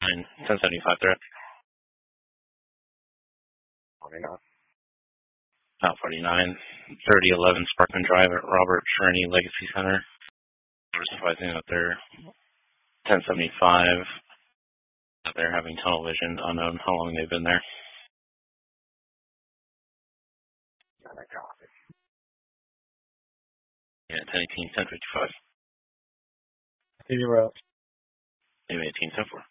1075 threat. 49. 49. 3011 Sparkman Drive at Robert Shereny Legacy Center. We're advising that they're 1075. That they're having tunnel vision, unknown how long they've been there. Yeah, 1018, 1055. Continue route. Maybe 18, 10-4.